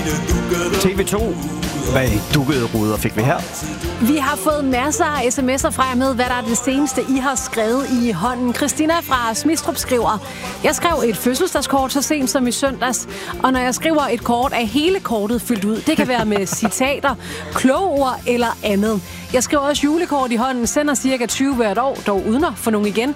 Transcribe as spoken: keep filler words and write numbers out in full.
T V to. Hvad dukkede ruder fik vi her? Vi har fået masser af sms'er fra jer med, hvad der er det seneste, I har skrevet i hånden. Christina fra Smistrup skriver: Jeg skrev et fødselsdagskort så sent som i søndags, og når jeg skriver et kort, er hele kortet fyldt ud. Det kan være med citater, kloge ord eller andet. Jeg skriver også julekort i hånden, sender cirka tyve hvert år, dog uden at få nogen igen.